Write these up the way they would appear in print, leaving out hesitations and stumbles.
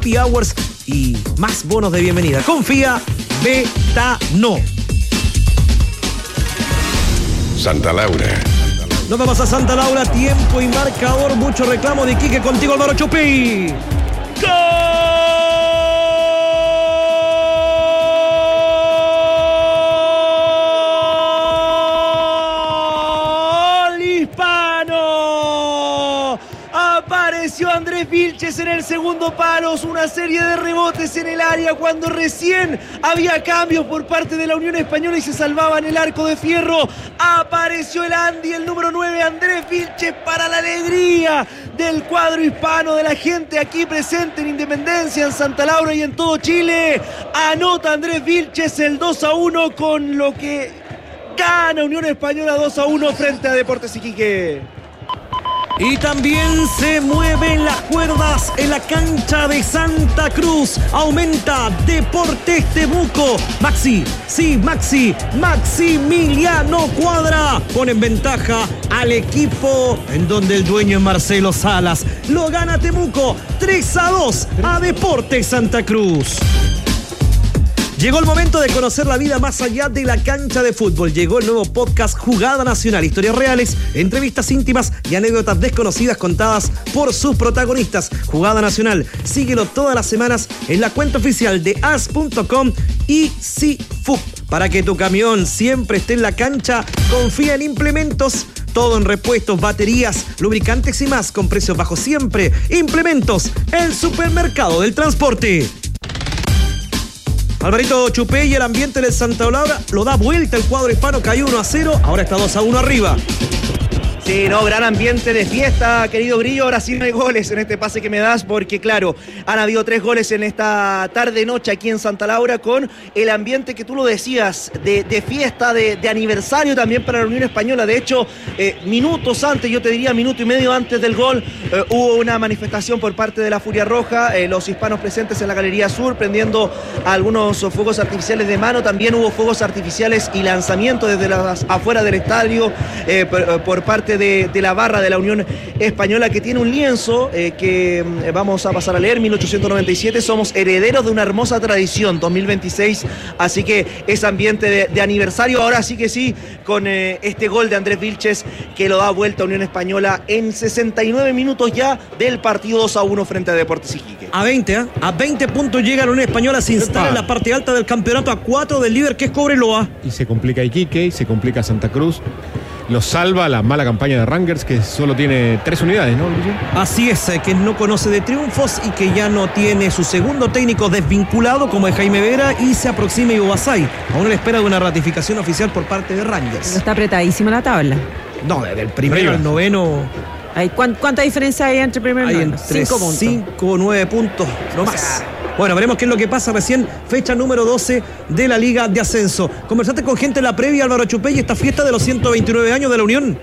happy hours y más bonos de bienvenida. Confía, Betano. Santa Laura. Nos vamos a Santa Laura, tiempo y marcador, mucho reclamo de Iquique, contigo Álvaro Chupey. ¡Gol! Hispano. Apareció Andrés Vilches en el segundo palo, una serie de rebotes en el área cuando recién había cambios por parte de la Unión Española y se salvaba en el arco de fierro. Apareció el Andy, el número 9, Andrés Vilches, para la alegría del cuadro hispano, de la gente aquí presente en Independencia, en Santa Laura y en todo Chile. Anota Andrés Vilches el 2-1, con lo que gana Unión Española 2-1 frente a Deportes Iquique. Y también se mueven las cuerdas en la cancha de Santa Cruz. Aumenta Deportes Temuco. Maximiliano Cuadra pone en ventaja al equipo en donde el dueño es Marcelo Salas. Lo gana Temuco 3-2 a Deportes Santa Cruz. Llegó el momento de conocer la vida más allá de la cancha de fútbol. Llegó el nuevo podcast Jugada Nacional. Historias reales, entrevistas íntimas y anécdotas desconocidas contadas por sus protagonistas. Jugada Nacional. Síguelo todas las semanas en la cuenta oficial de as.com y CFUP. Para que tu camión siempre esté en la cancha, confía en Implementos. Todo en repuestos, baterías, lubricantes y más con precios bajos siempre. Implementos, el supermercado del transporte. Alvarito Chupey, y el ambiente del Santa Laura lo da vuelta el cuadro hispano, cayó 1-0, ahora está 2-1 arriba. Sí, no, gran ambiente de fiesta, querido Grillo. Ahora sí no hay goles en este pase que me das, porque claro, han habido 3 goles en esta tarde-noche aquí en Santa Laura, con el ambiente que tú lo decías, de fiesta, de aniversario también para la Unión Española. De hecho, minutos antes, yo te diría minuto y medio antes del gol, hubo una manifestación por parte de la Furia Roja, los hispanos presentes en la Galería Sur, prendiendo algunos fuegos artificiales de mano. También hubo fuegos artificiales y lanzamientos desde las afuera del estadio por parte de la barra de la Unión Española, que tiene un lienzo que vamos a pasar a leer: 1897, somos herederos de una hermosa tradición, 2026, así que es ambiente de aniversario. Ahora sí que sí, con este gol de Andrés Vilches que lo da vuelta a Unión Española en 69 minutos ya del partido 2-1 frente a Deportes Iquique. A 20 puntos llega la Unión Española, se instala en la parte alta del campeonato, a 4 del líder que es Cobreloa. Y se complica Iquique y se complica Santa Cruz. Lo salva la mala campaña de Rangers, que solo tiene 3 unidades, ¿no, Lucio? Así es, que no conoce de triunfos y que ya no tiene su segundo técnico desvinculado, como es Jaime Vera, y se aproxima Ivo Basay, aún a la espera de una ratificación oficial por parte de Rangers. Pero está apretadísima la tabla. No, desde el primero al noveno. ¿Cuánta diferencia hay entre primero y noveno? 5 o 9 puntos, no más. Bueno, veremos qué es lo que pasa recién, fecha número 12 de la Liga de Ascenso. ¿Conversaste con gente en la previa, Álvaro Chupey, esta fiesta de los 129 años de la Unión?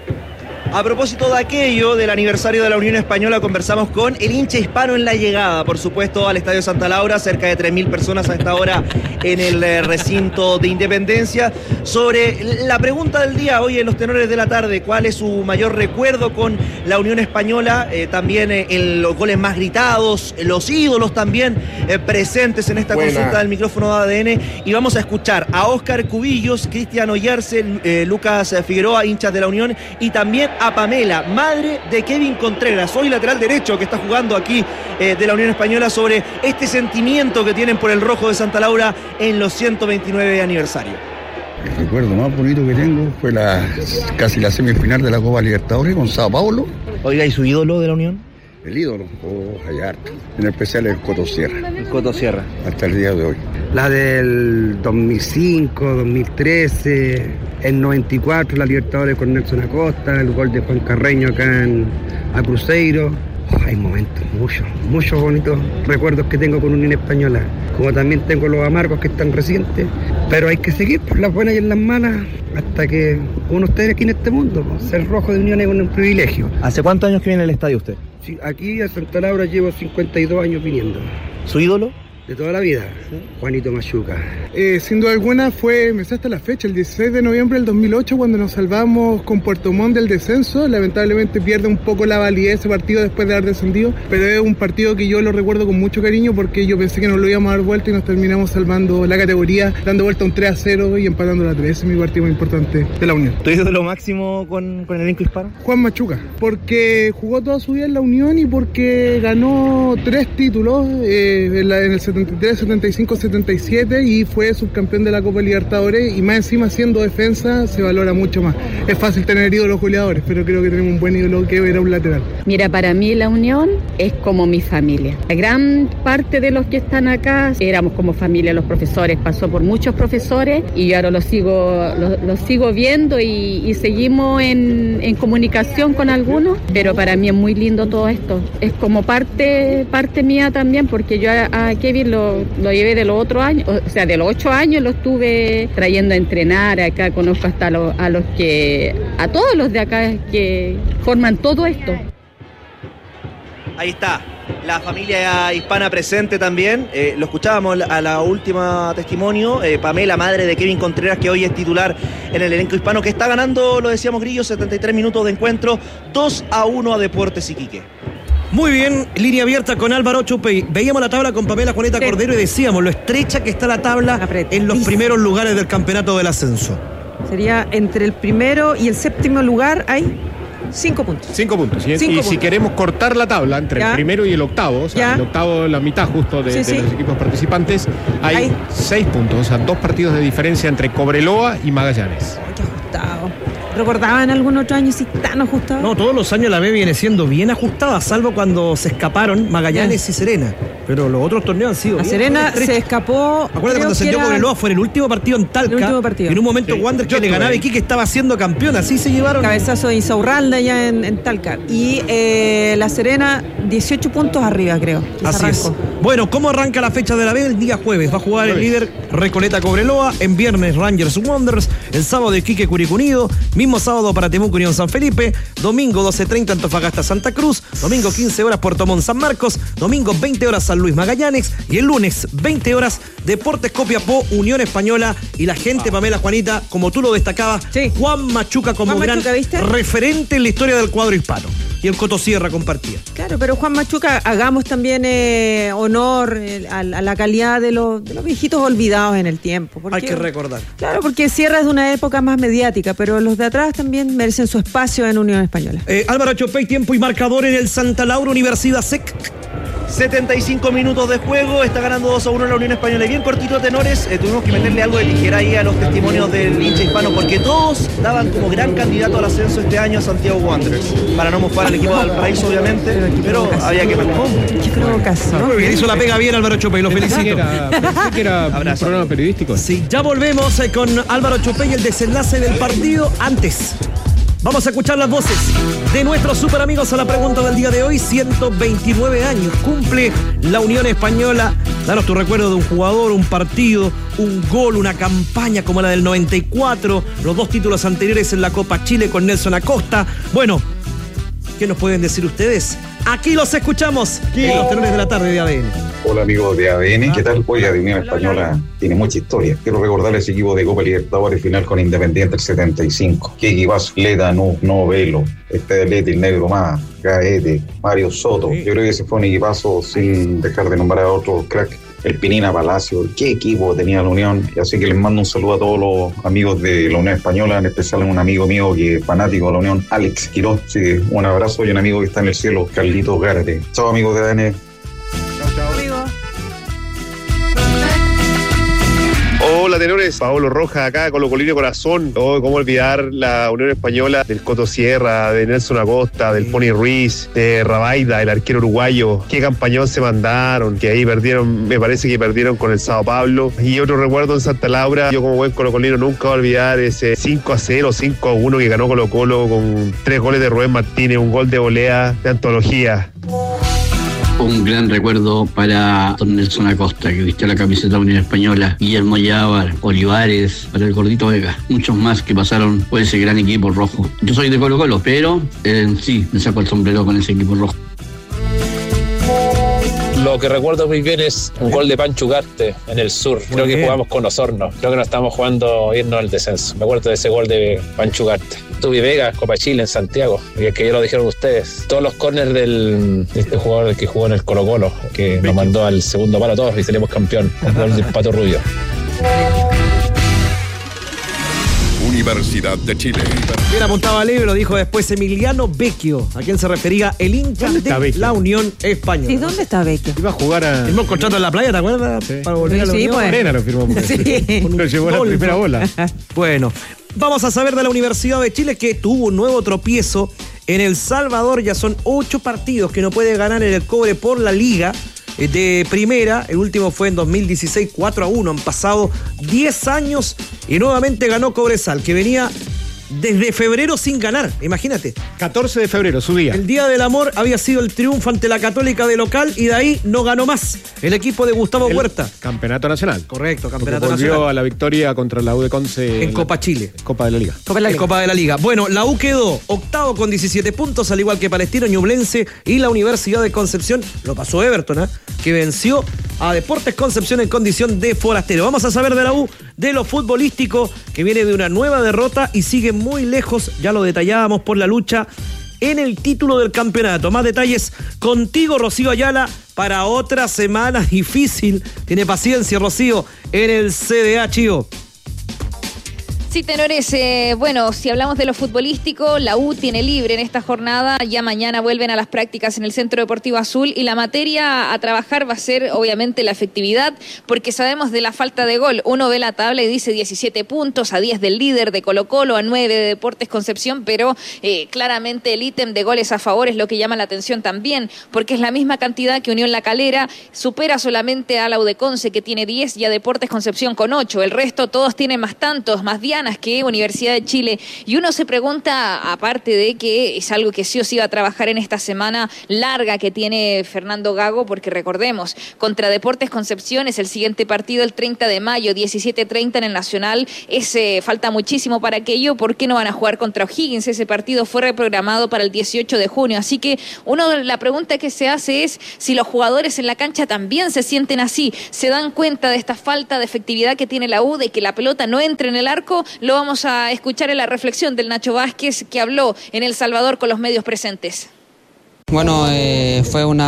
A propósito de aquello, del aniversario de la Unión Española, conversamos con el hincha hispano en la llegada, por supuesto, al Estadio Santa Laura, cerca de 3.000 personas a esta hora en el recinto de Independencia, sobre la pregunta del día hoy en los tenores de la tarde: ¿cuál es su mayor recuerdo con la Unión Española? También en los goles más gritados, los ídolos también presentes en esta consulta del micrófono de ADN, y vamos a escuchar a Óscar Cubillos, Cristian Oyarce, Lucas Figueroa, hinchas de la Unión, y también a Pamela, madre de Kevin Contreras, hoy lateral derecho que está jugando aquí de la Unión Española, sobre este sentimiento que tienen por el rojo de Santa Laura en los 129 de aniversario. El recuerdo más bonito que tengo fue casi la semifinal de la Copa Libertadores con Sao Paulo. Oiga, ¿y su ídolo de la Unión? El ídolo, hay harto, en especial el Coto Sierra. El Coto Sierra. Hasta el día de hoy. La del 2005, 2013, el 94, la Libertadores con Nelson Acosta, el gol de Juan Carreño acá a Cruzeiro. Hay momentos, muchos bonitos recuerdos que tengo con Unión Española, como también tengo los amargos que están recientes, pero hay que seguir por las buenas y en las malas hasta que uno esté aquí en este mundo. Ser rojo de Unión es un privilegio. ¿Hace cuántos años que viene al estadio usted? Sí, aquí a Santa Laura llevo 52 años viniendo. ¿Su ídolo? De toda la vida, Juanito Machuca. Sin duda alguna me sé hasta la fecha, el 16 de noviembre del 2008, cuando nos salvamos con Puerto Montt del descenso. Lamentablemente pierde un poco la validez ese partido después de haber descendido, pero es un partido que yo lo recuerdo con mucho cariño porque yo pensé que nos lo íbamos a dar vuelta y nos terminamos salvando la categoría, dando vuelta un 3-0 y empatando la 3. Ese es mi partido más importante de la Unión. ¿Tu ídolo máximo con el elenco hispano? Juan Machuca, porque jugó toda su vida en la Unión y porque ganó 3 títulos en el 73, 75, 77 y fue subcampeón de la Copa Libertadores, y más encima siendo defensa se valora mucho más. Es fácil tener ídolos goleadores, pero creo que tenemos un buen ídolo que era un lateral. Mira, para mí la Unión es como mi familia. La gran parte de los que están acá éramos como familia, los profesores, pasó por muchos profesores y yo ahora los sigo viendo y seguimos en comunicación con algunos, pero para mí es muy lindo todo esto. Es como parte mía también, porque yo a Kevin lo llevé de los otros años, o sea, de los 8 años lo estuve trayendo a entrenar acá, conozco hasta a todos los de acá que forman todo esto. Ahí está, la familia hispana presente también. Lo escuchábamos a la última testimonio. Pamela, madre de Kevin Contreras, que hoy es titular en el elenco hispano, que está ganando, lo decíamos Grillo, 73 minutos de encuentro, 2-1 a Deportes Iquique. Muy bien, línea abierta con Álvaro Chupey. Veíamos la tabla con Pamela Juaneta Cordero y decíamos lo estrecha que está la tabla en los primeros lugares del campeonato del ascenso. Sería entre el primero y el séptimo lugar hay 5 puntos. 5 puntos. Y si queremos cortar la tabla entre el primero y el octavo, o sea, el octavo, la mitad justo de los equipos participantes, hay 6 puntos, o sea, 2 partidos de diferencia entre Cobreloa y Magallanes. Qué ajustado. ¿Recordaban algún otro año si tan ajustado? No, todos los años la B viene siendo bien ajustada, salvo cuando se escaparon Magallanes y Serena. Pero los otros torneos han sido la bien. Serena se escapó. Acuérdate cuando se dio Cobreloa, fue el último partido en Talca. El último partido. Y en un momento Wander que le ganaba a Iquique estaba siendo campeón, así se llevaron. Cabezazo de Insaurralde allá en Talca. Y la Serena, 18 puntos arriba, creo. Así es. Bueno, ¿cómo arranca la fecha de la B? El día jueves va a jugar el líder Recoleta Cobreloa, en viernes Rangers Wanderers, el sábado Iquique Curicó Unido, mismo sábado para Temuco Unión San Felipe, domingo 12:30 Antofagasta Santa Cruz, domingo 15 horas Puerto Montt San Marcos, domingo 20 horas San Luis Magallanes y el lunes 20 horas Deportes Copiapó, Unión Española y la gente Pamela Juanita, como tú lo destacabas, Juan Machuca como gran referente en la historia del cuadro hispano. Y el Coto Sierra compartía. Claro, pero Juan Machuca, hagamos también honor a la calidad de los viejitos olvidados en el tiempo. Hay que recordar. Claro, porque Sierra es de una época más mediática, pero los de atrás también merecen su espacio en Unión Española. Álvaro Chopey, tiempo y marcador en el Santa Laura Universidad SEC. 75 minutos de juego, está ganando 2-1 en la Unión Española. Y bien cortito, tenores, tuvimos que meterle algo de tijera ahí a los testimonios del hincha hispano, porque todos daban como gran candidato al ascenso este año a Santiago Wanderers. Para no mofar al equipo de Valparaíso, obviamente, pero había que meter. Qué provocación. Bien, hizo la pega bien Álvaro Chopey, lo felicito. Pensé que era un programa periodístico. Sí, ya volvemos con Álvaro Chopey, el desenlace del partido. Antes, vamos a escuchar las voces de nuestros super amigos a la pregunta del día de hoy. 129 años cumple la Unión Española. Danos tu recuerdo de un jugador, un partido, un gol, una campaña como la del 94, los 2 títulos anteriores en la Copa Chile con Nelson Acosta. Bueno, ¿qué nos pueden decir ustedes? Aquí los escuchamos en los tenores de la tarde de ADN. Hola amigos de ADN, ¿qué tal? Oiga, de Unión Española tiene mucha historia. Quiero recordar ese equipo de Copa Libertadores final con Independiente el 75. Qué equipazo, Leda, Novelo, Leti, el Negro Más, Gaete, Mario Soto. Yo creo que ese fue un equipazo sin dejar de nombrar a otros cracks. El Pinina Palacio, qué equipo tenía la Unión. Así que les mando un saludo a todos los amigos de la Unión Española, en especial a un amigo mío que es fanático de la Unión, Alex Quiroz. Así que un abrazo, y un amigo que está en el cielo, Carlitos Gárate. Chao amigos de ADN. Hola tenores, Paolo Rojas acá, Colocolino Corazón. Oh, cómo olvidar la Unión Española del Coto Sierra, de Nelson Acosta, del Pony Ruiz, de Rabaida, el arquero uruguayo. Qué campañón se mandaron, que ahí perdieron, me parece que perdieron con el Sao Paulo. Y otro recuerdo en Santa Laura, yo como buen colocolino nunca voy a olvidar ese 5-0, 5-1 que ganó Colo Colo con 3 goles de Rubén Martínez, un gol de volea de antología. Un gran recuerdo para don Nelson Acosta, que vistió la camiseta de Unión Española, Guillermo Llávar, Olivares, para el Gordito Vega, muchos más que pasaron por ese gran equipo rojo. Yo soy de Colo Colo, pero sí, me saco el sombrero con ese equipo rojo. Lo que recuerdo muy bien es un gol de Pancho Ugarte en el sur. Creo que jugamos con Osorno. Creo que no estamos jugando irnos al descenso. Me acuerdo de ese gol de Pancho Ugarte. Tuve Vega, Copa Chile en Santiago, y que ya lo dijeron ustedes. Todos los córners de este jugador que jugó en el Colo-Colo, que nos mandó al segundo palo a todos y salimos campeón. Un gol de Pato Rubio. Universidad de Chile. Bien apuntaba Leo, lo dijo después Emiliano Vecchio, a quien se refería el hincha de la Unión Española. ¿Y dónde está Vecchio? Iba a jugar a... Firmó un contrato en la playa, ¿te acuerdas? Sí. Para volver a la Unión. Pues. Arena lo firmó. Lo llevó a la primera bola. Bueno, vamos a saber de la Universidad de Chile que tuvo un nuevo tropiezo en El Salvador. Ya son 8 partidos que no puede ganar en el Cobre por la Liga de Primera. El último fue en 2016, 4-1. Han pasado 10 años y nuevamente ganó Cobresal, que venía desde febrero sin ganar, imagínate. 14 de febrero, su día. El Día del Amor había sido el triunfo ante la Católica de local y de ahí no ganó más el equipo de Gustavo Huerta. Campeonato nacional. Correcto, campeonato volvió nacional. Volvió a la victoria contra la U de Conce en Copa Chile. Copa de la Liga. Copa de la Liga. Bueno, la U quedó octavo con 17 puntos, al igual que Palestino, Ñublense y la Universidad de Concepción. Lo pasó Everton, que venció a Deportes Concepción en condición de forastero. Vamos a saber de la U, de lo futbolístico, que viene de una nueva derrota y sigue muy lejos, ya lo detallábamos, por la lucha en el título del campeonato. Más detalles contigo, Rocío Ayala, para otra semana difícil. Tiene paciencia, Rocío, en el CDA, Chío. Sí, Tenores, bueno, si hablamos de lo futbolístico, la U tiene libre en esta jornada, ya mañana vuelven a las prácticas en el Centro Deportivo Azul y la materia a trabajar va a ser obviamente la efectividad, porque sabemos de la falta de gol. Uno ve la tabla y dice 17 puntos, a 10 del líder de Colo-Colo, a 9 de Deportes Concepción, pero claramente el ítem de goles a favor es lo que llama la atención también, porque es la misma cantidad que Unión La Calera, supera solamente a la U de Conce, que tiene 10, y a Deportes Concepción con 8. El resto todos tienen más tantos, más dianas que Universidad de Chile. Y uno se pregunta, aparte de que es algo que sí o sí va a trabajar en esta semana larga que tiene Fernando Gago, porque recordemos, contra Deportes Concepción es el siguiente partido el 30 de mayo, 17:30 en el Nacional. Falta muchísimo para aquello. ¿Por qué no van a jugar contra O'Higgins? Ese partido fue reprogramado para el 18 de junio. Así que la pregunta que se hace es si los jugadores en la cancha también se sienten así, se dan cuenta de esta falta de efectividad que tiene la U, de que la pelota no entre en el arco. Lo vamos a escuchar en la reflexión del Nacho Vázquez, que habló en El Salvador con los medios presentes. Bueno, fue un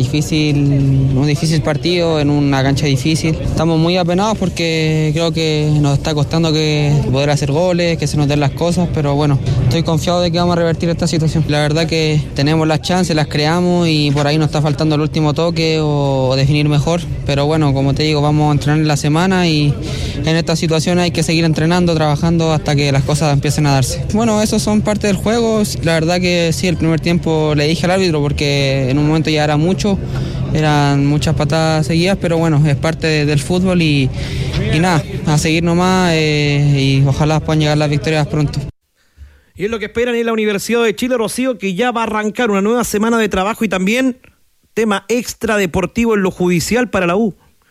difícil partido en una cancha difícil. Estamos muy apenados porque creo que nos está costando poder hacer goles, que se nos den las cosas, pero bueno, estoy confiado de que vamos a revertir esta situación. La verdad que tenemos las chances, las creamos y por ahí nos está faltando el último toque o definir mejor, pero bueno, como te digo, vamos a entrenar en la semana y en esta situación hay que seguir entrenando, trabajando hasta que las cosas empiecen a darse. Bueno, esos son parte del juego. La verdad que sí, el primer tiempo le dije al árbitro porque en un momento ya era mucho, eran muchas patadas seguidas, pero bueno, es parte del fútbol y nada, a seguir nomás y ojalá puedan llegar las victorias pronto. Y es lo que esperan en la Universidad de Chile, Rocío, que ya va a arrancar una nueva semana de trabajo y también tema extra deportivo en lo judicial para la U.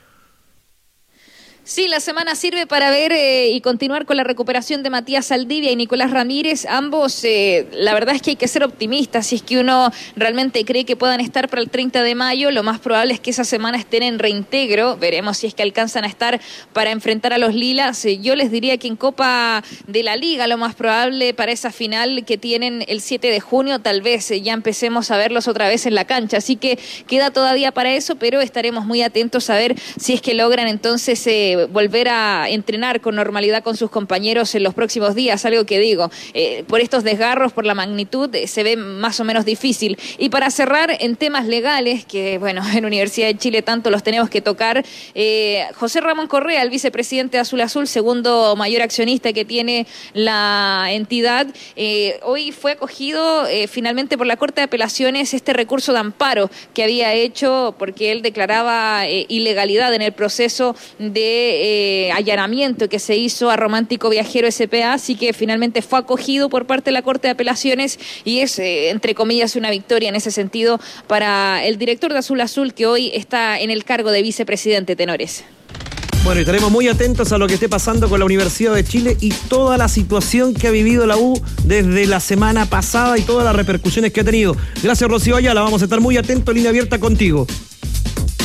Sí, la semana sirve para ver y continuar con la recuperación de Matías Saldivia y Nicolás Ramírez. Ambos, la verdad es que hay que ser optimistas. Si es que uno realmente cree que puedan estar para el 30 de mayo, lo más probable es que esa semana estén en reintegro. Veremos si es que alcanzan a estar para enfrentar a los Lilas. Yo les diría que en Copa de la Liga, lo más probable para esa final que tienen el 7 de junio, tal vez ya empecemos a verlos otra vez en la cancha. Así que queda todavía para eso, pero estaremos muy atentos a ver si es que logran entonces volver a entrenar con normalidad con sus compañeros en los próximos días, algo que digo, por estos desgarros, por la magnitud, se ve más o menos difícil. Y para cerrar en temas legales, que bueno, en Universidad de Chile tanto los tenemos que tocar, José Ramón Correa, el vicepresidente de Azul Azul, segundo mayor accionista que tiene la entidad, hoy fue acogido finalmente por la Corte de Apelaciones este recurso de amparo que había hecho porque él declaraba ilegalidad en el proceso de allanamiento que se hizo a Romántico Viajero S.p.A., así que finalmente fue acogido por parte de la Corte de Apelaciones y es, entre comillas, una victoria en ese sentido para el director de Azul Azul, que hoy está en el cargo de vicepresidente, Tenores. Bueno, y estaremos muy atentos a lo que esté pasando con la Universidad de Chile y toda la situación que ha vivido la U desde la semana pasada y todas las repercusiones que ha tenido. Gracias, Rocío Ayala, vamos a estar muy atentos, línea abierta contigo.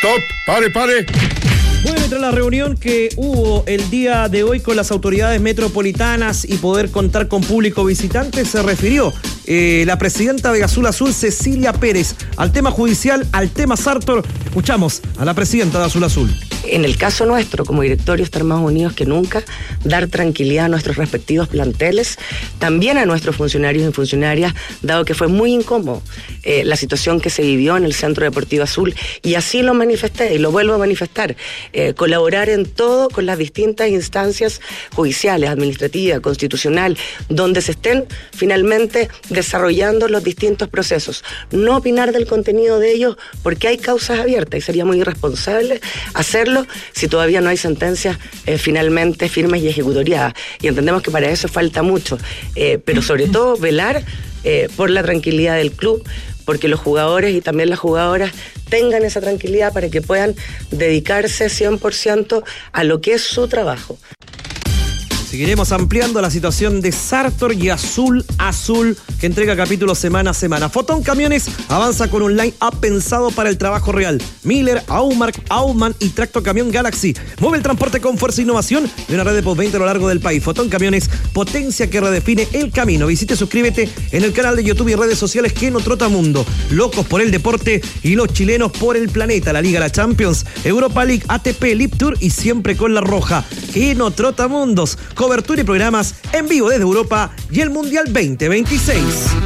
Stop, pare. Bueno, tras la reunión que hubo el día de hoy con las autoridades metropolitanas y poder contar con público visitante, se refirió la presidenta de Azul Azul, Cecilia Pérez, al tema judicial, al tema Sartor. Escuchamos a la presidenta de Azul Azul. En el caso nuestro, como directorio, estar más unidos que nunca, dar tranquilidad a nuestros respectivos planteles, también a nuestros funcionarios y funcionarias, dado que fue muy incómodo la situación que se vivió en el Centro Deportivo Azul, y así lo manifesté y lo vuelvo a manifestar. Colaborar en todo con las distintas instancias judiciales, administrativas, constitucional, donde se estén finalmente desarrollando los distintos procesos. No opinar del contenido de ellos porque hay causas abiertas y sería muy irresponsable hacerlo si todavía no hay sentencias finalmente firmes y ejecutoriadas. Y entendemos que para eso falta mucho, pero sobre todo velar por la tranquilidad del club, porque los jugadores y también las jugadoras tengan esa tranquilidad para que puedan dedicarse 100% a lo que es su trabajo. Seguiremos ampliando la situación de Sartor y Azul Azul, que entrega capítulos semana a semana. Fotón Camiones avanza con un line-up pensado para el trabajo real. Miller, Aumann y Tracto Camión Galaxy. Mueve el transporte con fuerza e innovación de una red de post-20 a lo largo del país. Fotón Camiones, potencia que redefine el camino. Visite, suscríbete en el canal de YouTube y redes sociales Keno Trotamundo. Locos por el deporte y los chilenos por el planeta. La Liga, la Champions, Europa League, ATP, Lip Tour y siempre con la roja. Keno Trotamundos. Cobertura y programas en vivo desde Europa y el Mundial 2026.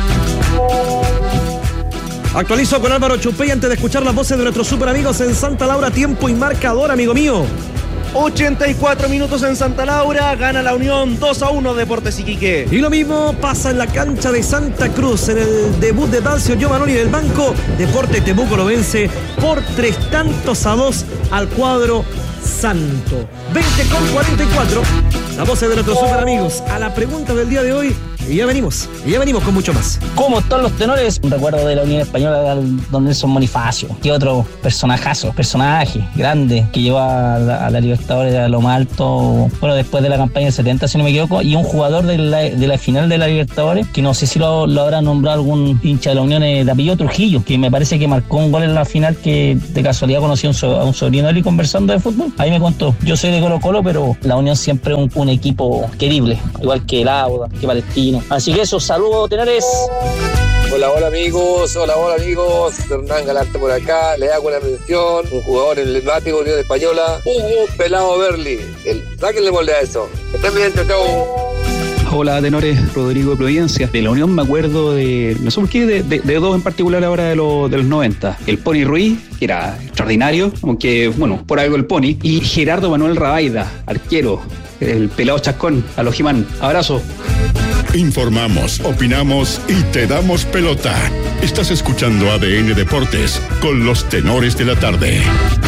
Actualizo con Álvaro Chupey antes de escuchar las voces de nuestros super amigos en Santa Laura. Tiempo y marcador, amigo mío. 84 minutos en Santa Laura, gana la Unión 2-1 Deportes Iquique. Y lo mismo pasa en la cancha de Santa Cruz, en el debut de Dalcio Giovanoli del banco. Deportes Temuco lo vence por 3-2 al cuadro santo. 20:44. La voz de nuestros super amigos a la pregunta del día de hoy. Y ya venimos con mucho más. ¿Cómo están los tenores? Un recuerdo de la Unión Española de don Nelson Bonifacio. Qué otro personaje grande que llevó a la Libertadores a lo más alto, bueno, después de la campaña del 70, si no me equivoco, y un jugador de la final de la Libertadores, que no sé si lo habrá nombrado algún hincha de la Unión, de apellido Trujillo, que me parece que marcó un gol en la final, que de casualidad conocí a un sobrino de él y conversando de fútbol. Ahí me contó. Yo soy de Colo-Colo, pero la Unión siempre un equipo querible, igual que el Auda, que Palestino. Así que eso, saludos, tenores. Hola amigos, Hernán Galarte por acá, le hago una mención, un jugador emblemático de Unión Española, Hugo Pelao Berli. Sáquenle molde a eso. Estén bien, chao. Hola tenores, Rodrigo de Providencia. De la Unión me acuerdo no sé por qué, de dos en particular ahora de los 90. El Pony Ruiz, que era extraordinario, aunque, bueno, por algo el Pony. Y Gerardo Manuel Rabaida, arquero, el pelado chascón, a los Jimán. Abrazo. Informamos, opinamos y te damos pelota. Estás escuchando ADN Deportes con los tenores de la tarde.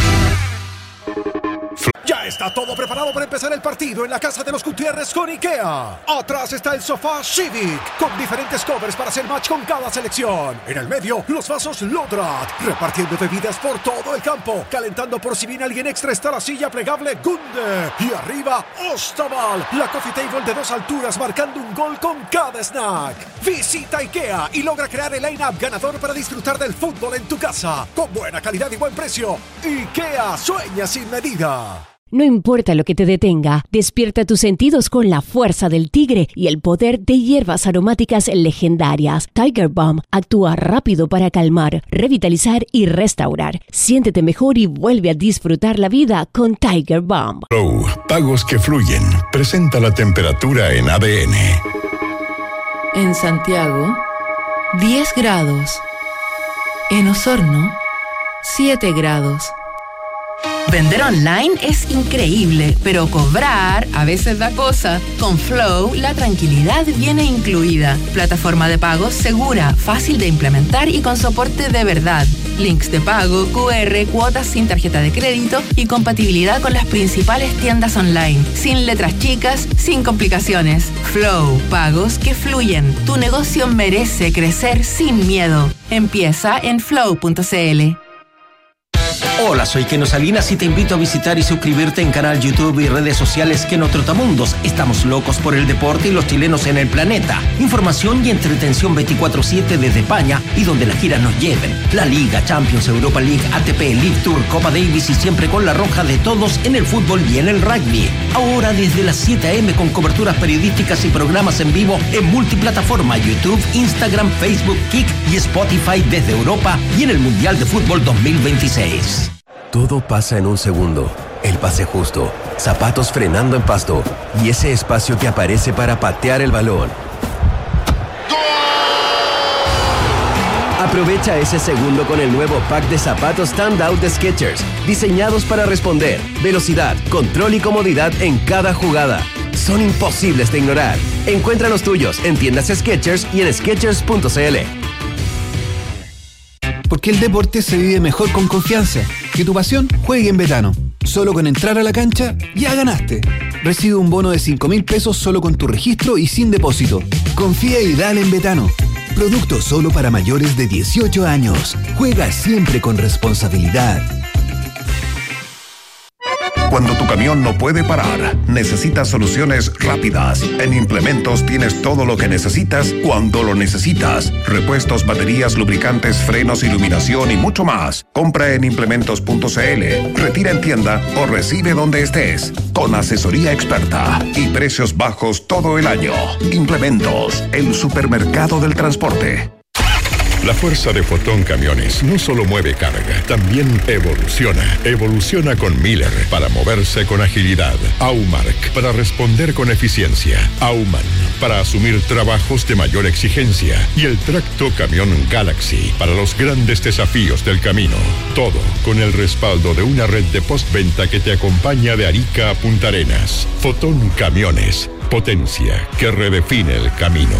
Ya está todo preparado para empezar el partido en la casa de los Gutiérrez con IKEA. Atrás está el sofá Civic, con diferentes covers para hacer match con cada selección. En el medio, los vasos Lodrat, repartiendo bebidas por todo el campo. Calentando por si viene alguien extra está la silla plegable Gunde. Y arriba, Ostaval, la coffee table de 2 alturas marcando un gol con cada snack. Visita IKEA y logra crear el line-up ganador para disfrutar del fútbol en tu casa. Con buena calidad y buen precio. IKEA, sueña sin medida. No importa lo que te detenga, despierta tus sentidos con la fuerza del tigre y el poder de hierbas aromáticas legendarias. Tiger Balm actúa rápido para calmar, revitalizar y restaurar. Siéntete mejor y vuelve a disfrutar la vida con Tiger Balm. Flow, pagos que fluyen. Presenta la temperatura en ADN. En Santiago, 10 grados. En Osorno, 7 grados. Vender online es increíble, pero cobrar a veces da cosa. Con Flow, la tranquilidad viene incluida. Plataforma de pagos segura, fácil de implementar y con soporte de verdad. Links de pago, QR, cuotas sin tarjeta de crédito y compatibilidad con las principales tiendas online. Sin letras chicas, sin complicaciones. Flow, pagos que fluyen. Tu negocio merece crecer sin miedo. Empieza en flow.cl. Hola, soy Keno Salinas y te invito a visitar y suscribirte en canal YouTube y redes sociales Keno Trotamundos. Estamos locos por el deporte y los chilenos en el planeta. Información y entretención 24/7 desde España y donde las giras nos lleven. La Liga, Champions, Europa League, ATP, League Tour, Copa Davis y siempre con la roja de todos en el fútbol y en el rugby. Ahora desde las 7 a.m. con coberturas periodísticas y programas en vivo en multiplataforma YouTube, Instagram, Facebook, Kik y Spotify desde Europa y en el Mundial de Fútbol 2026. Todo pasa en un segundo. El pase justo, zapatos frenando en pasto y ese espacio que aparece para patear el balón. Aprovecha ese segundo con el nuevo pack de zapatos Standout de Skechers, diseñados para responder, velocidad, control y comodidad en cada jugada. Son imposibles de ignorar. Encuentra los tuyos en tiendas Skechers y en Skechers.cl. Porque el deporte se vive mejor con confianza. Que tu pasión juegue en Betano. Solo con entrar a la cancha, ya ganaste. Recibe un bono de 5.000 pesos solo con tu registro y sin depósito. Confía y dale en Betano. Producto solo para mayores de 18 años. Juega siempre con responsabilidad. Cuando tu camión no puede parar, necesitas soluciones rápidas. En Implementos tienes todo lo que necesitas cuando lo necesitas. Repuestos, baterías, lubricantes, frenos, iluminación y mucho más. Compra en implementos.cl, retira en tienda o recibe donde estés. Con asesoría experta y precios bajos todo el año. Implementos, el supermercado del transporte. La fuerza de Fotón Camiones no solo mueve carga, también evoluciona. Evoluciona con Miller para moverse con agilidad. Aumark para responder con eficiencia. Auman para asumir trabajos de mayor exigencia. Y el Tracto Camión Galaxy para los grandes desafíos del camino. Todo con el respaldo de una red de postventa que te acompaña de Arica a Punta Arenas. Fotón Camiones, potencia que redefine el camino.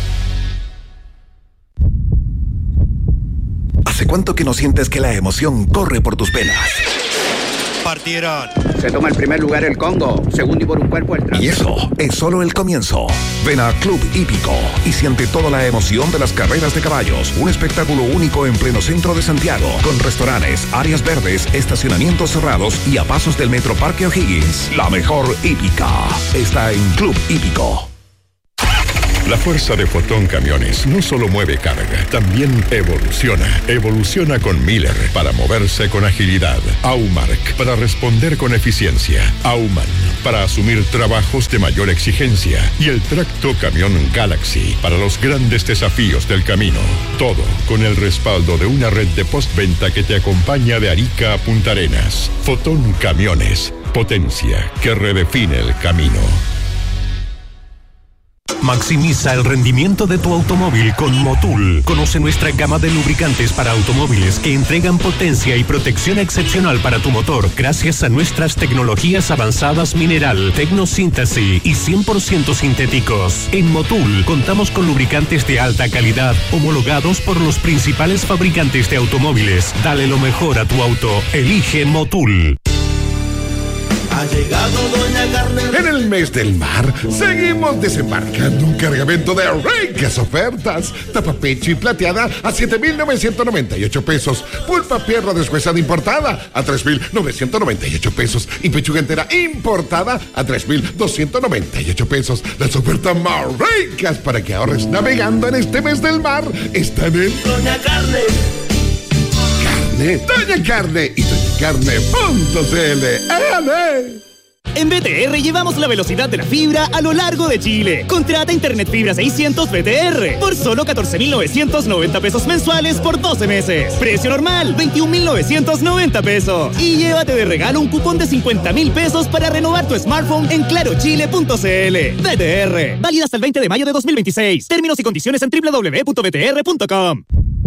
¿Hace cuánto que no sientes que la emoción corre por tus venas? Partieron. Se toma el primer lugar el Congo, segundo y por un cuerpo el Trans. Y eso es solo el comienzo. Ven a Club Hípico y siente toda la emoción de las carreras de caballos. Un espectáculo único en pleno centro de Santiago, con restaurantes, áreas verdes, estacionamientos cerrados y a pasos del Metro Parque O'Higgins. La mejor hípica está en Club Hípico. La fuerza de Fotón Camiones no solo mueve carga, también evoluciona. Evoluciona con Miller para moverse con agilidad. Aumark para responder con eficiencia. Auman para asumir trabajos de mayor exigencia. Y el Tracto Camión Galaxy para los grandes desafíos del camino. Todo con el respaldo de una red de postventa que te acompaña de Arica a Punta Arenas. Fotón Camiones, potencia que redefine el camino. Maximiza el rendimiento de tu automóvil con Motul. Conoce nuestra gama de lubricantes para automóviles que entregan potencia y protección excepcional para tu motor gracias a nuestras tecnologías avanzadas mineral, tecnosíntesis y 100% sintéticos. En Motul contamos con lubricantes de alta calidad homologados por los principales fabricantes de automóviles. Dale lo mejor a tu auto. Elige Motul. Ha llegado Doña Carne. En el mes del mar, seguimos desembarcando un cargamento de ricas ofertas. Tapapecho y plateada a 7,998 pesos. Pulpa pierna deshuesada importada a 3,998 pesos. Y pechuga entera importada a 3,298 pesos. Las ofertas más ricas para que ahorres navegando en este mes del mar están en Doña Carne. Doña Carne y doñacarne.cl. En BTR llevamos la velocidad de la fibra a lo largo de Chile. Contrata Internet Fibra 600 BTR por solo 14,990 pesos mensuales por 12 meses. Precio normal, 21,990 pesos. Y llévate de regalo un cupón de 50,000 pesos para renovar tu smartphone en clarochile.cl. BTR, válida hasta el 20 de mayo de 2026. Términos y condiciones en www.btr.com.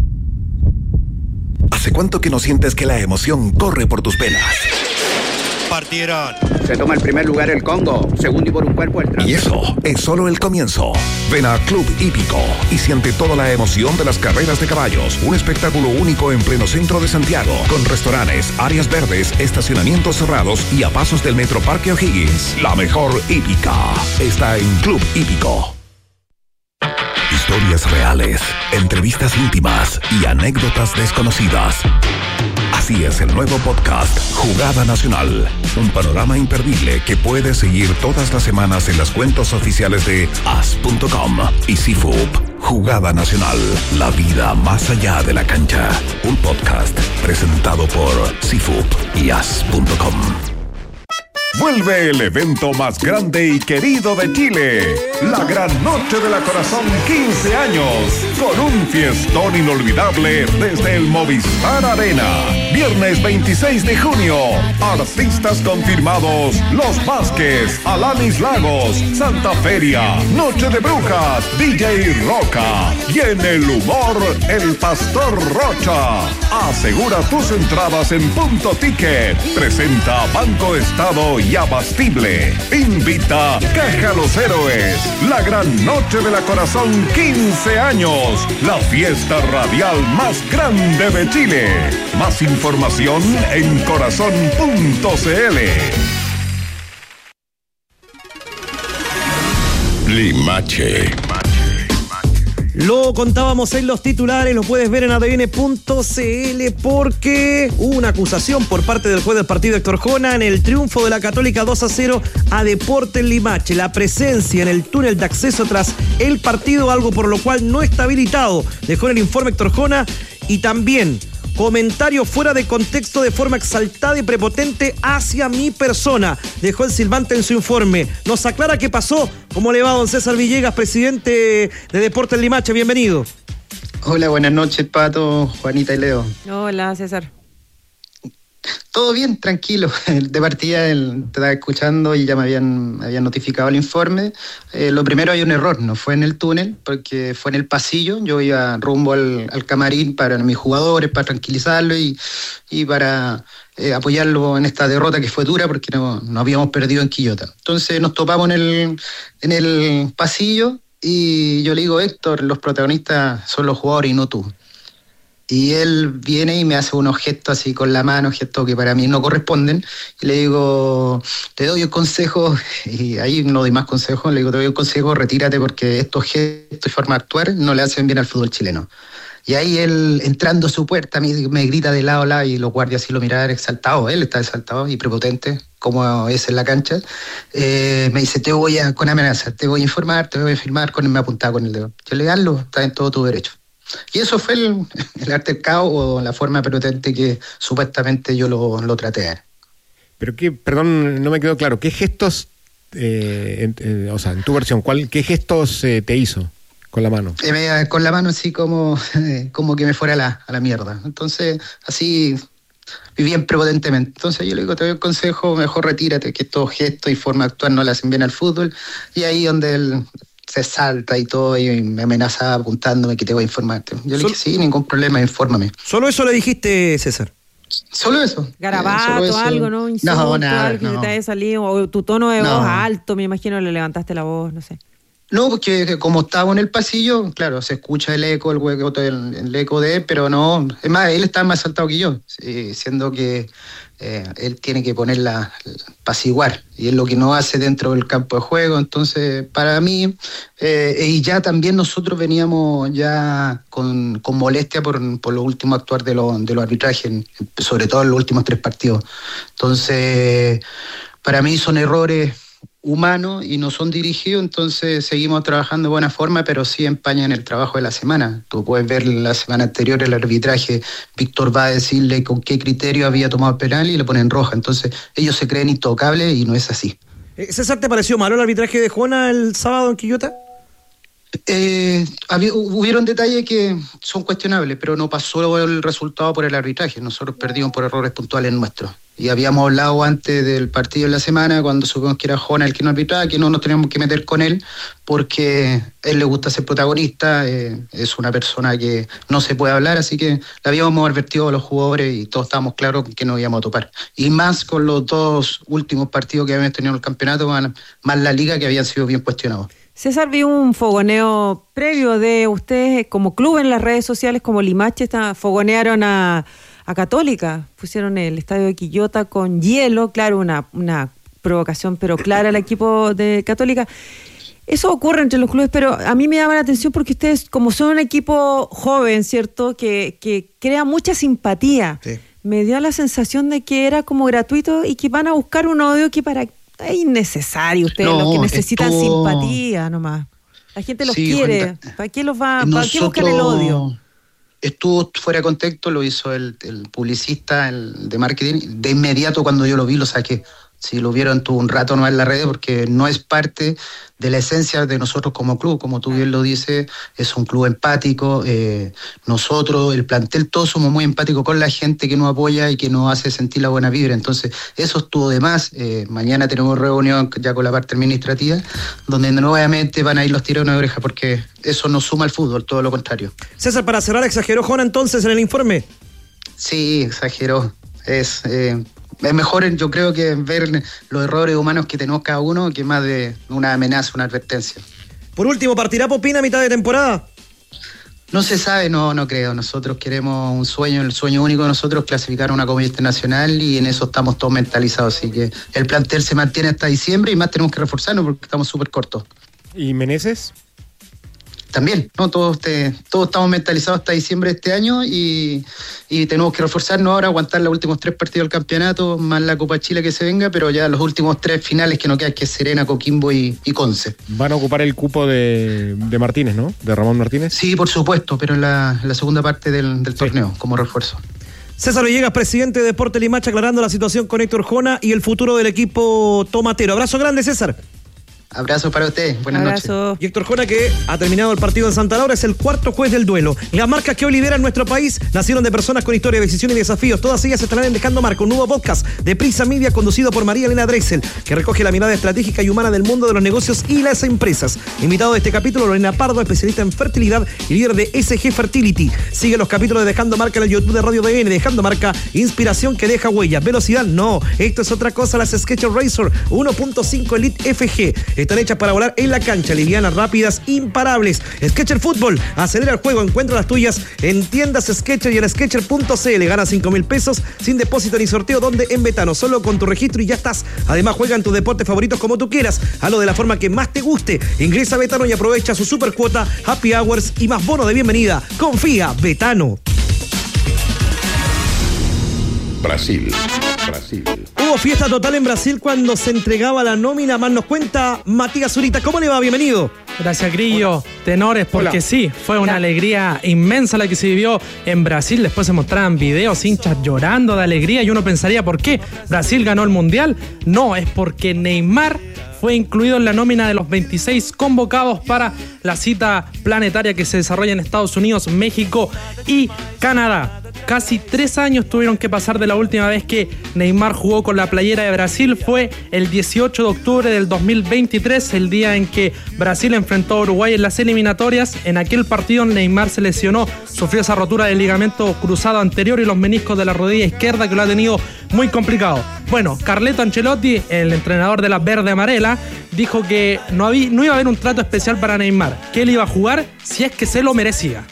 ¿Hace cuánto que no sientes que la emoción corre por tus venas? Partieron. Se toma el primer lugar el Congo, segundo y por un cuerpo el Trans. Y eso es solo el comienzo. Ven a Club Hípico y siente toda la emoción de las carreras de caballos. Un espectáculo único en pleno centro de Santiago, con restaurantes, áreas verdes, estacionamientos cerrados y a pasos del Metro Parque O'Higgins. La mejor hípica está en Club Hípico. Historias reales, entrevistas íntimas y anécdotas desconocidas. Así es el nuevo podcast Jugada Nacional, un panorama imperdible que puedes seguir todas las semanas en las cuentas oficiales de as.com y CIFUP. Jugada Nacional, la vida más allá de la cancha. Un podcast presentado por CIFUP y as.com. Vuelve el evento más grande y querido de Chile, la Gran Noche de la Corazón 15 años, con un fiestón inolvidable desde el Movistar Arena. Viernes 26 de junio, artistas confirmados: Los Vázquez, Alanis Lagos, Santa Feria, Noche de Brujas, DJ Roca y en el humor, el Pastor Rocha. Asegura tus entradas en Punto Ticket. Presenta Banco Estado y Abastible. Invita Caja Los Héroes. La Gran Noche de la Corazón 15 años. La fiesta radial más grande de Chile. Más información en corazón.cl. Limache. Lo contábamos en los titulares, lo puedes ver en adn.cl porque hubo una acusación por parte del juez del partido Héctor Jona en el triunfo de la Católica 2-0 a Deportes Limache. La presencia en el túnel de acceso tras el partido, algo por lo cual no está habilitado, dejó en el informe Héctor Jona, y también comentario fuera de contexto de forma exaltada y prepotente hacia mi persona, dejó el silbante en su informe. Nos aclara qué pasó. ¿Cómo le va, don César Villegas, presidente de Deportes Limache? Bienvenido. Hola, buenas noches, Pato, Juanita y Leo. Hola, César. Todo bien, tranquilo. De partida te estaba escuchando y ya me habían notificado el informe. Lo primero, hay un error, no fue en el túnel, porque fue en el pasillo. Yo iba rumbo al camarín para mis jugadores, para tranquilizarlo y para apoyarlo en esta derrota que fue dura, porque no habíamos perdido en Quillota. Entonces nos topamos en el pasillo y yo le digo: Héctor, los protagonistas son los jugadores y no tú. Y él viene y me hace unos gestos así con la mano, gestos que para mí no corresponden. Y le digo: te doy un consejo, y ahí no doy más consejos, le digo: te doy un consejo, retírate, porque estos gestos y forma de actuar no le hacen bien al fútbol chileno. Y ahí él, entrando a su puerta, me grita de lado a lado, y los guardias así lo miraban exaltados. Él está exaltado y prepotente, como es en la cancha. Me dice: con amenaza, te voy a informar, te voy a firmar, me apuntaba con el dedo. Yo le digo: está en todo tu derecho. Y eso fue el altercado, o la forma prepotente que supuestamente yo lo traté. Pero perdón, no me quedó claro, ¿qué gestos, en tu versión, qué gestos te hizo con la mano? Con la mano así como que me fuera a la mierda. Entonces, así, bien prepotentemente. Entonces yo le digo: te doy un consejo, mejor retírate, que estos gestos y forma de actuar no le hacen bien al fútbol. Y ahí donde él se salta y todo, y me amenaza apuntándome que te voy a informarte. Yo le dije: sí, ningún problema, infórmame. ¿Solo eso le dijiste, César? Solo eso. Garabato, solo eso. Algo, ¿no? Insulto, No, nada, algo que te haya salido, o tu tono de voz alto, me imagino, le levantaste la voz, no sé. No, porque como estábamos en el pasillo, claro, se escucha el eco, el eco de él, pero no. Es más, él está más saltado que yo, siendo que él tiene que ponerla apaciguar, y es lo que no hace dentro del campo de juego. Entonces, para mí, y ya también nosotros veníamos ya con molestia por los últimos actuar de los arbitrajes, sobre todo en los últimos 3 partidos. Entonces, para mí son errores humanos y no son dirigidos. Entonces seguimos trabajando de buena forma, pero sí empañan el trabajo de la semana. Tú puedes ver la semana anterior el arbitraje, Víctor va a decirle con qué criterio había tomado el penal y le ponen roja. Entonces ellos se creen intocables y no es así. César, ¿te pareció malo el arbitraje de Jona el sábado en Quillota? Hubieron detalles que son cuestionables, pero no pasó el resultado por el arbitraje. Nosotros perdimos por errores puntuales nuestros. Y habíamos hablado antes del partido de la semana, cuando supimos que era Jona el que no arbitraba, que no nos teníamos que meter con él, porque a él le gusta ser protagonista, es una persona que no se puede hablar, así que le habíamos advertido a los jugadores y todos estábamos claros que nos íbamos a topar. Y más con los 2 últimos partidos que habíamos tenido en el campeonato, más la liga, que habían sido bien cuestionados. César, vi un fogoneo previo de ustedes como club en las redes sociales, como Limache, fogonearon a Católica, pusieron el estadio de Quillota con hielo, claro, una provocación pero clara al equipo de Católica. Eso ocurre entre los clubes, pero a mí me llama la atención porque ustedes, como son un equipo joven, ¿cierto?, que crea mucha simpatía. Sí. Me dio la sensación de que era como gratuito y que van a buscar un odio que es innecesario. Ustedes los que necesitan simpatía nomás. La gente los quiere. ¿Para qué ¿Para qué buscan el odio? Estuvo fuera de contexto, lo hizo el publicista, el de marketing. De inmediato cuando yo lo vi, lo saqué. Si lo vieron, tuvo un rato no en la red porque no es parte de la esencia de nosotros como club. Como tú bien lo dices, es un club empático. Nosotros, el plantel, todos somos muy empáticos con la gente que nos apoya y que nos hace sentir la buena vibra. Entonces, eso estuvo de más. Mañana tenemos reunión ya con la parte administrativa, donde nuevamente van a ir los tirones de oreja porque eso no suma al fútbol, todo lo contrario. César, para cerrar, ¿exageró Jona entonces en el informe? Sí, exageró. Es mejor, yo creo, que ver los errores humanos que tenemos cada uno que más de una amenaza, una advertencia. Por último, ¿partirá Popín a mitad de temporada? No se sabe, no creo. Nosotros queremos un sueño, el sueño único de nosotros, clasificar a una Copa Internacional y en eso estamos todos mentalizados. Así que el plantel se mantiene hasta diciembre y más tenemos que reforzarnos porque estamos súper cortos. ¿Y Meneses? También, ¿no? Todos estamos mentalizados hasta diciembre de este año y tenemos que reforzarnos ahora, aguantar los últimos 3 partidos del campeonato, más la Copa Chile que se venga, pero ya los últimos 3 finales que nos quedan, que es Serena, Coquimbo y Conce. Van a ocupar el cupo de Martínez, ¿no? De Ramón Martínez. Sí, por supuesto, pero en la segunda parte del torneo, como refuerzo. César Villegas, presidente de Deportes Limache, aclarando la situación con Héctor Jona y el futuro del equipo tomatero. Abrazo grande, César. Abrazo para usted, buenas noches. Y Héctor Jona, que ha terminado el partido en Santa Laura, es el 4º juez del duelo. Las marcas que hoy lideran nuestro país nacieron de personas con historia, decisiones y desafíos. Todas ellas estarán en Dejando Marca, un nuevo podcast de Prisa Media conducido por María Elena Drexel, que recoge la mirada estratégica y humana del mundo de los negocios y las empresas. Invitado de este capítulo, Lorena Pardo, especialista en fertilidad y líder de SG Fertility. Sigue los capítulos de Dejando Marca en el YouTube de Radio DN. Dejando Marca, inspiración que deja huella. Velocidad, no. Esto es otra cosa. Las Skechers Razor 1.5 Elite FG están hechas para volar en la cancha, livianas, rápidas, imparables. Skechers Fútbol, acelera el juego, encuentra las tuyas en tiendas Skechers y en Skechers.cl. Gana 5.000 pesos sin depósito ni sorteo, donde en Betano, solo con tu registro y ya estás. Además, juega en tus deportes favoritos como tú quieras, hazlo de la forma que más te guste. Ingresa a Betano y aprovecha su super cuota, happy hours y más bono de bienvenida. Confía, Betano. Brasil. Hubo fiesta total en Brasil cuando se entregaba la nómina. Más nos cuenta Matías Zurita. ¿Cómo le va? Bienvenido. Gracias, Grillo. Hola. Tenores, porque hola. Sí, fue una alegría inmensa la que se vivió en Brasil. Después se mostraban videos, hinchas llorando de alegría y uno pensaría, ¿por qué? ¿Brasil ganó el Mundial? No, es porque Neymar fue incluido en la nómina de los 26 convocados para la cita planetaria que se desarrolla en Estados Unidos, México y Canadá. Casi 3 años tuvieron que pasar de la última vez que Neymar jugó con la playera de Brasil. Fue el 18 de octubre del 2023, el día en que Brasil enfrentó a Uruguay en las eliminatorias. En aquel partido Neymar se lesionó, sufrió esa rotura del ligamento cruzado anterior y los meniscos de la rodilla izquierda, que lo ha tenido muy complicado. Bueno, Carleto Ancelotti, el entrenador de la verde amarela, dijo que no iba a haber un trato especial para Neymar, que él iba a jugar si es que se lo merecía.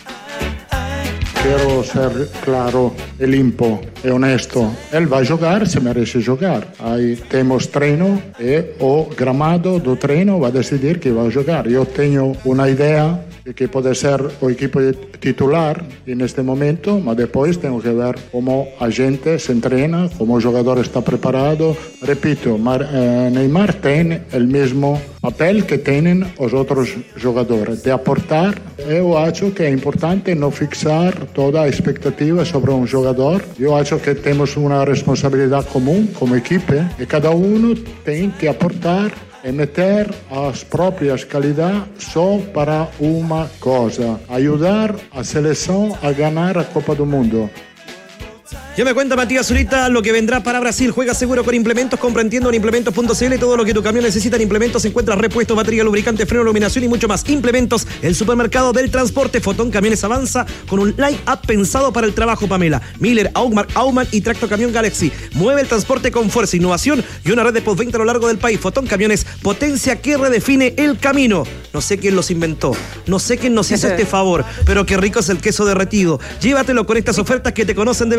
Quiero ser claro e limpo e honesto. Él va a jogar, se merece jogar. Aí temos treino e o gramado do treino va a decidir que va a jogar. Yo tengo una idea de que puede ser o equipo titular en este momento, pero después tengo que ver cómo a gente se entrena, cómo el jugador está preparado. Repito, Neymar tiene el mismo papel que tienen los otros jugadores, de aportar. Yo acho que es importante no fixar toda expectativa sobre un jugador. Yo acho que tenemos una responsabilidad común como equipo y cada uno tiene que aportar e meter as próprias qualidades só para uma cosa: ajudar a seleção a ganar a Copa do Mundo. Ya me cuenta Matías Zurita lo que vendrá para Brasil. Juega seguro con Implementos, compra en tienda en implementos.cl. Todo lo que tu camión necesita en Implementos encuentra repuestos, batería, lubricante, freno, iluminación y mucho más. Implementos, el supermercado del transporte. Fotón Camiones avanza con un line-up pensado para el trabajo, Pamela. Miller, Aumann y Tracto Camión Galaxy. Mueve el transporte con fuerza, innovación y una red de postventa a lo largo del país. Fotón Camiones, potencia que redefine el camino. No sé quién los inventó, no sé quién nos hizo este favor, pero qué rico es el queso derretido. Llévatelo con estas ofertas que te conocen de verdad.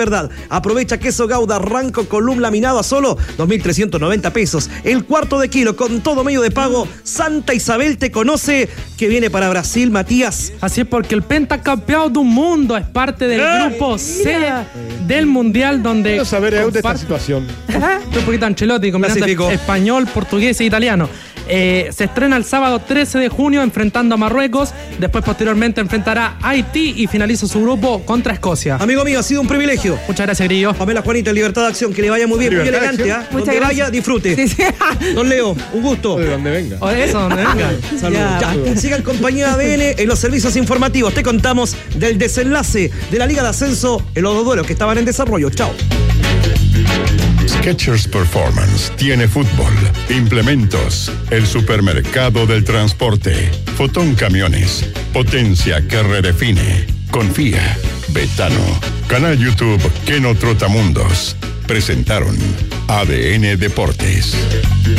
Aprovecha queso Gouda Ranco Column laminado a solo 2.390 pesos. El cuarto de kilo con todo medio de pago. Santa Isabel te conoce, que viene para Brasil, Matías. Así es, porque el pentacampeón del mundo es parte del grupo C del Mundial, donde... Quiero saber de esta situación. Un poquito Ancelotti, combinando español, portugués e italiano. Se estrena el sábado 13 de junio enfrentando a Marruecos. Después, posteriormente, enfrentará a Haití y finaliza su grupo contra Escocia. Amigo mío, ha sido un privilegio. Muchas gracias, Grillo. Pamela Juanita, Libertad de Acción, que le vaya muy bien, muy elegante. Donde vaya, disfrute. Sí. Don Leo, un gusto. De donde venga. Donde venga. Saludos. Ya. Siga en compañía de ADN en los servicios informativos. Te contamos del desenlace de la Liga de Ascenso en los dos duelos que estaban en desarrollo. Chao. Skechers Performance tiene fútbol, implementos, el supermercado del transporte, Fotón Camiones, potencia que redefine. Confía, Betano, canal YouTube Keno Trotamundos. Presentaron ADN Deportes.